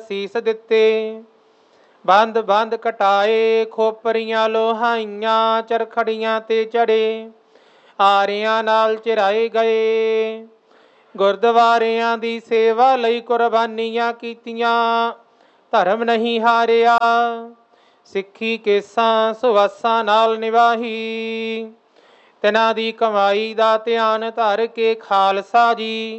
ਸੀਸ ਦਿੱਤੇ। ਬੰਦ ਬੰਦ ਕਟਾਏ, ਖੋਪਰੀਆਂ ਲੋਹਾਈਆਂ, ਚਰਖੜੀਆਂ ਤੇ ਚੜੇ, ਆਰਿਆਂ ਨਾਲ ਚਿਰਾਏ ਗਏ। ਗੁਰਦੁਆਰਿਆਂ ਦੀ ਸੇਵਾ ਲਈ ਕੁਰਬਾਨੀਆਂ ਕੀਤੀਆਂ, ਧਰਮ ਨਹੀਂ ਹਾਰਿਆ। ਸਿੱਖੀ ਕੇਸਾਂ ਸੁਵਾਸਾਂ ਨਾਲ ਨਿਭਾਈ, ਤਿਨਾਂ ਦੀ ਕਮਾਈ ਦਾ ਧਿਆਨ ਧਰ ਕੇ ਖਾਲਸਾ ਜੀ